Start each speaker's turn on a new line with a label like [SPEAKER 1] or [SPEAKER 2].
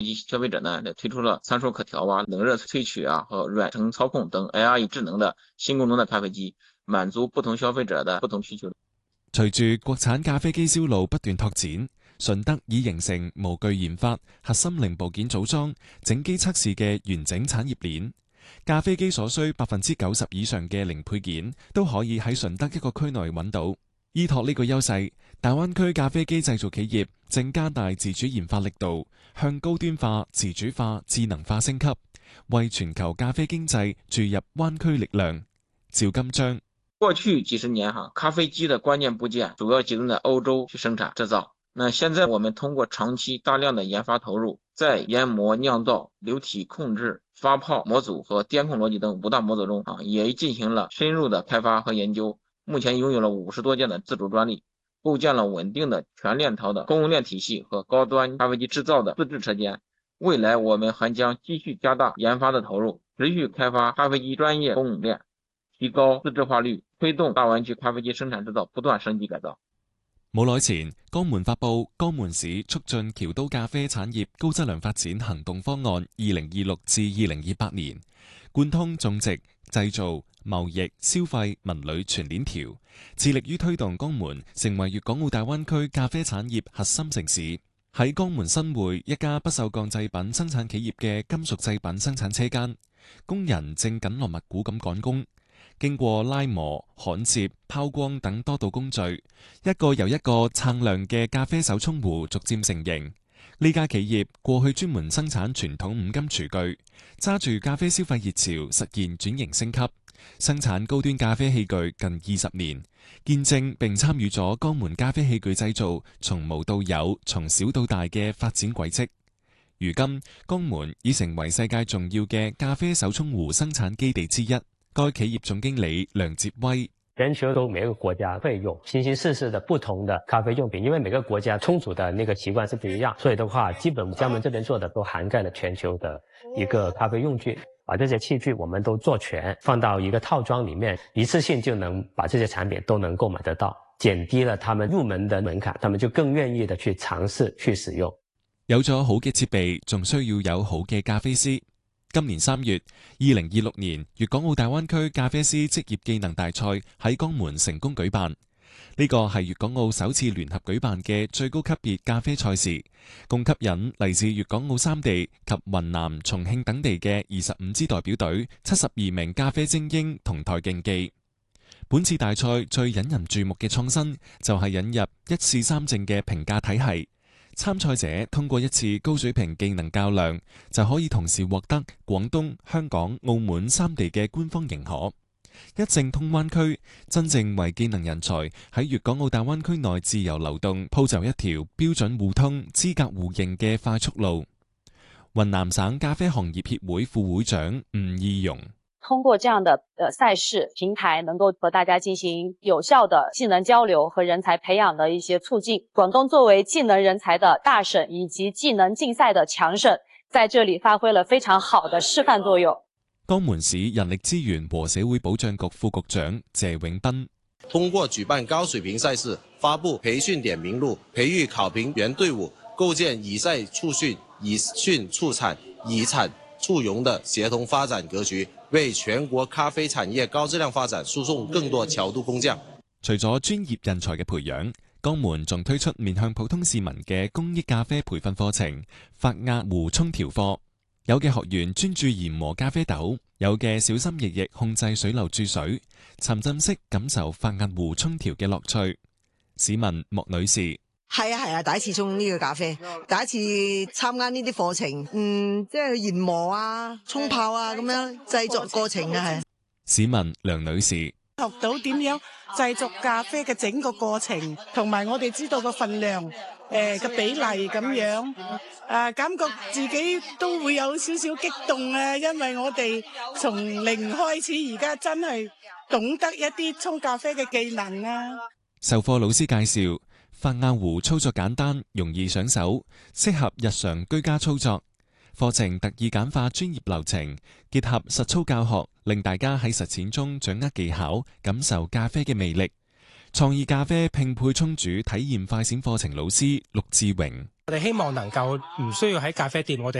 [SPEAKER 1] 机消費者呢，推出了參數可調冷熱萃取和軟程操控等 AI 智能的新功能的咖啡機，滿足不同消費者的不同需求。
[SPEAKER 2] 隨住國產咖啡機銷路不斷拓展，順德已形成模具研發、核心零部件組裝、整機測試嘅完整產業鏈。咖啡機所需90%以上嘅零配件都可以喺順德一個區內揾到。依託呢個優勢，大灣區咖啡機製造企業正加大自主研發力度，向高端化、自主化、智能化升級，為全球咖啡經濟注入灣區力量。趙金章：
[SPEAKER 1] 過去幾十年咖啡機的關鍵部件主要集中在歐洲去生產製造。那現在我們通過長期大量的研發投入，在研磨、釀造、流體控制、發泡模組和電控邏輯等5大模組中也進行了深入的開發和研究。目前擁有了50多件的自主專利，構建了穩定的全鏈條的供應鏈體系和高端咖啡機製造的自製車間。未來我們還將繼續加大研發的投入，持續開發咖啡機專業供應鏈，提高自製化率，推動大灣區咖啡機生產製造不斷升級改造。
[SPEAKER 2] 冇耐前，江門發布江門市促進僑都咖啡產業高質量發展行動方案2026至2028年，貫通種植、製造、貿易、消費、文旅全鏈條，致力於推動江門成為粵港澳大灣區咖啡產業核心城市。喺江門新會一家不鏽鋼製品生產企業嘅金屬製品生產車間，工人正緊鑼密鼓咁趕工。經過拉磨、焊接、拋光等多道工序，一個又一個鏗亮嘅咖啡手沖壺逐漸成型。呢家企業過去專門生產傳統五金廚具，揸住咖啡消費熱潮實現轉型升級，生產高端咖啡器具近20年，見證並參與咗江門咖啡器具製造從無到有、從小到大嘅發展軌跡。如今，江門已成為世界重要嘅咖啡手沖壺生產基地之一。該企業總經理梁哲威：
[SPEAKER 3] 全球都每個國家會用形形色色的不同的咖啡用品，因為每個國家沖煮的那個習慣是不一樣，所以的話，基本江門這邊做的都涵蓋了全球的一個咖啡用具。把這些器具我們都做全，放到一個套裝裡面，一次性就能把這些產品都能購買得到，減低了他們入門的門檻，他們就更願意的去嘗試去使用。
[SPEAKER 2] 有咗好嘅設備，仲需要有好嘅咖啡師。今年3月，2026年粵港澳大灣區咖啡師職業技能大賽喺江門成功舉辦。呢個係粵港澳首次聯合舉辦嘅最高級別咖啡賽事，共吸引嚟自粵港澳3地及雲南、重慶等地嘅25支代表隊、72名咖啡精英同台競技。本次大賽最引人注目嘅創新就係引入1試3證嘅評價體系。參賽者通過一次高水平技能較量，就可以同時獲得廣東、香港、澳門3地嘅官方認可。一證通灣區，真正為技能人才喺粵港澳大灣區內自由流動鋪就一條標準互通、資格互認嘅快速路。雲南省咖啡行業協會副會長吳義勇：
[SPEAKER 4] 通過這樣的賽事平台，能夠和大家進行有效的技能交流和人才培養的一些促進。廣東作為技能人才的大省以及技能競賽的強省，在這裡發揮了非常好的示範作用。
[SPEAKER 2] 江門市人力資源和社會保障局副局長謝永斌：
[SPEAKER 5] 通過舉辦高水平賽事，發布培訓點名錄，培育考評員隊伍，構建以賽促訓、以訓促產、以產促融的協同發展格局，為全國咖啡產業高質量發展輸送更多橋渡工匠。
[SPEAKER 2] 除咗專業人才嘅培養，江門仲推出面向普通市民嘅公益咖啡培訓課程——發壓壺沖調課。有嘅學員專注研磨咖啡豆，有嘅小心翼翼控制水流注水，沉浸式感受發壓壺沖調嘅樂趣。市民莫女士：
[SPEAKER 6] 係啊，第一次沖呢個咖啡，第一次參加呢啲課程，即係研磨啊、沖泡啊咁樣製作過程啊，係。
[SPEAKER 2] 市民梁女士：
[SPEAKER 7] 學到點樣製作咖啡嘅整個過程，同埋我哋知道個份量嘅比例咁樣，感覺自己都會有少少激動啊，因為我哋從零開始，而家真係懂得一啲沖咖啡嘅技能啊。
[SPEAKER 2] 授課老師介紹，發壓壺操作簡單，容易上手，適合日常居家操作。課程特意簡化專業流程，結合實操教學，令大家喺實踐中掌握技巧，感受咖啡嘅魅力。創意咖啡拼配沖煮體驗快閃課程老師陸志榮：
[SPEAKER 8] 我哋希望能夠唔需要喺咖啡店，我哋